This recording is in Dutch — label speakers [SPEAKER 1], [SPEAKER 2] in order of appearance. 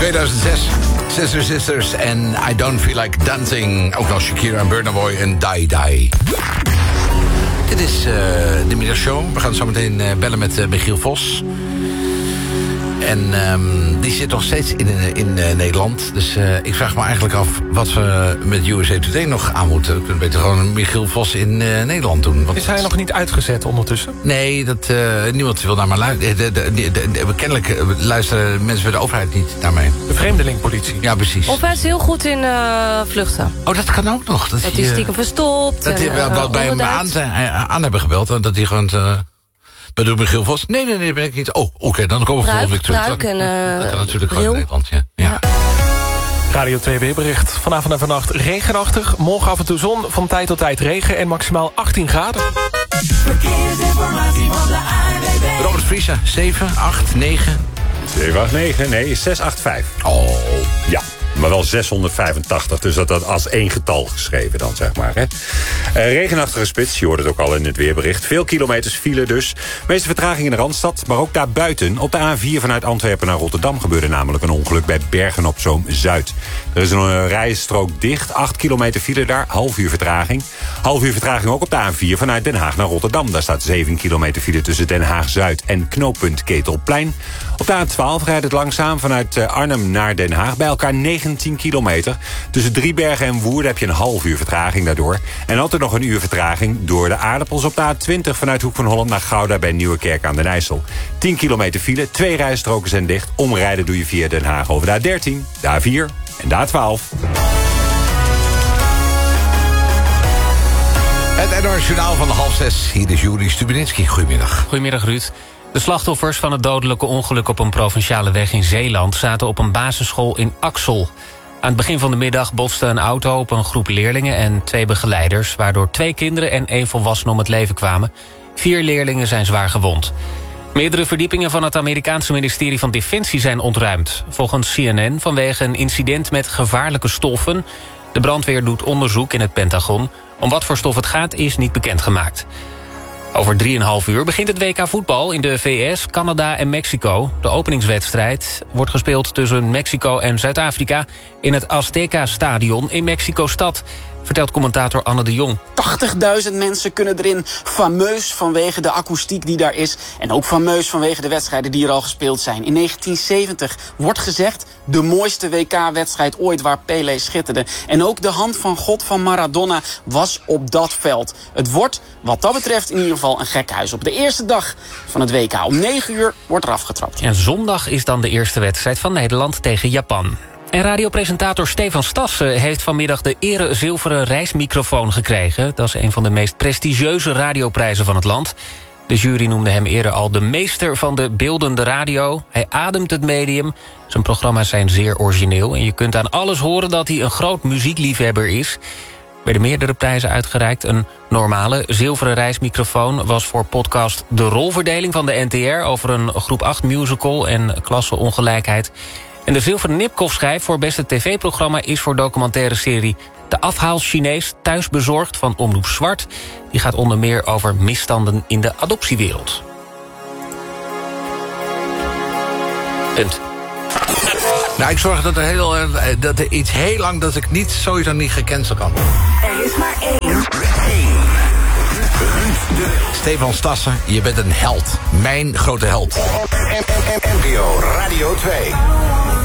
[SPEAKER 1] 2006. Sister Sisters en I Don't Feel Like Dancing. Ook nog Shakira en Burna Boy en Die Die. Dit is de middagshow. We gaan zo meteen bellen met Michiel Vos. En die zit nog steeds in Nederland. Dus ik vraag me eigenlijk af wat we met USA Today nog aan moeten. We kunnen beter gewoon Michiel Vos in Nederland doen.
[SPEAKER 2] Is hij nog niet uitgezet ondertussen?
[SPEAKER 1] Nee, niemand wil naar maar luisteren. Kennelijk luisteren mensen bij de overheid niet naar mij.
[SPEAKER 2] De vreemdelingpolitie.
[SPEAKER 1] Ja, precies.
[SPEAKER 3] Of hij is heel goed in vluchten.
[SPEAKER 1] Oh, dat kan ook nog.
[SPEAKER 3] Dat hij stiekem verstopt.
[SPEAKER 1] Dat hij wel bij hem aan hebben gebeld. En dat hij gewoon... Bedoel Michiel Vos? Nee, dat ben ik niet. Oh, oké, dan komen we volgende week terug.
[SPEAKER 3] Pruik en
[SPEAKER 1] dat kan natuurlijk gewoon in Nederland, ja.
[SPEAKER 2] Radio 2 weerbericht. Vanavond en vannacht regenachtig. Morgen af en toe zon, van tijd tot tijd regen en maximaal 18 graden.
[SPEAKER 4] Verkeersinformatie van de ANWB.
[SPEAKER 1] Robert Vriezen, 7, 8, 9.
[SPEAKER 5] 7, 8, 9, nee, 6, 8, 5.
[SPEAKER 1] Oh.
[SPEAKER 5] Ja. Maar wel 685, dus dat als één getal geschreven dan, zeg maar. Hè. Regenachtige spits, je hoort het ook al in het weerbericht. Veel kilometers file dus. Meeste vertraging in de Randstad, maar ook daarbuiten. Op de A4 vanuit Antwerpen naar Rotterdam gebeurde namelijk een ongeluk bij Bergen op Zoom Zuid. Er is een rijstrook dicht, 8 kilometer file daar, half uur vertraging. Half uur vertraging ook op de A4 vanuit Den Haag naar Rotterdam. Daar staat 7 kilometer file tussen Den Haag Zuid en knooppunt Ketelplein. Op de A12 rijdt het langzaam vanuit Arnhem naar Den Haag. Bij elkaar 19 kilometer. Tussen Driebergen en Woerden heb je een half uur vertraging daardoor. En altijd nog een uur vertraging door de aardappels op de A20... vanuit Hoek van Holland naar Gouda bij Nieuwekerk aan den IJssel. 10 kilometer file, 2 rijstroken zijn dicht. Omrijden doe je via Den Haag over de A13, de A4 en de A12.
[SPEAKER 1] Het NOS Journaal van 5:30. Hier is Juri Stubenitski. Goedemiddag.
[SPEAKER 6] Goedemiddag, Ruud. De slachtoffers van het dodelijke ongeluk op een provinciale weg in Zeeland zaten op een basisschool in Axel. Aan het begin van de middag botste een auto op een groep leerlingen en 2 begeleiders, waardoor 2 kinderen en 1 volwassene om het leven kwamen. 4 leerlingen zijn zwaar gewond. Meerdere verdiepingen van het Amerikaanse ministerie van Defensie zijn ontruimd. Volgens CNN vanwege een incident met gevaarlijke stoffen. De brandweer doet onderzoek in het Pentagon. Om wat voor stof het gaat is niet bekendgemaakt. Over 3,5 uur begint het WK voetbal in de VS, Canada en Mexico. De openingswedstrijd wordt gespeeld tussen Mexico en Zuid-Afrika in het Azteca-stadion in Mexico-stad, vertelt commentator Anne de Jong.
[SPEAKER 7] 80.000 mensen kunnen erin, fameus vanwege de akoestiek die daar is en ook fameus vanwege de wedstrijden die er al gespeeld zijn. In 1970 wordt gezegd de mooiste WK-wedstrijd ooit waar Pelé schitterde. En ook de hand van God van Maradona was op dat veld. Het wordt wat dat betreft in ieder geval een gekhuis. Op de eerste dag van het WK om 9 uur wordt er afgetrapt.
[SPEAKER 6] En zondag is dan de eerste wedstrijd van Nederland tegen Japan. En radiopresentator Stefan Stassen heeft vanmiddag de ere zilveren reismicrofoon gekregen. Dat is een van de meest prestigieuze radioprijzen van het land. De jury noemde hem eerder al de meester van de beeldende radio. Hij ademt het medium. Zijn programma's zijn zeer origineel. En je kunt aan alles horen dat hij een groot muziekliefhebber is. Er werden meerdere prijzen uitgereikt. Een normale zilveren reismicrofoon was voor podcast De Rolverdeling van de NTR... over een groep 8 musical en klasseongelijkheid. En de zilveren Nipkoff-schijf voor beste tv-programma is voor documentaire serie De Afhaal Chinees thuisbezorgd van Omroep Zwart. Die gaat onder meer over misstanden in de adoptiewereld. Punt.
[SPEAKER 1] Nou, ik zorg dat er iets heel lang dat ik sowieso niet gecanceld kan.
[SPEAKER 4] Er is maar één.
[SPEAKER 1] Stefan Stassen, je bent een held. Mijn grote held.
[SPEAKER 4] NPO Radio 2.